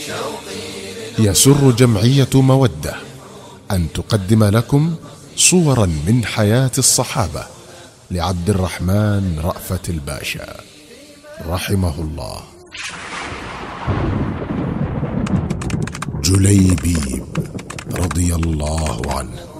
يسر جمعية مودة أن تقدم لكم صورا من حياة الصحابة لعبد الرحمن رأفت الباشا رحمه الله. جليبيب رضي الله عنه.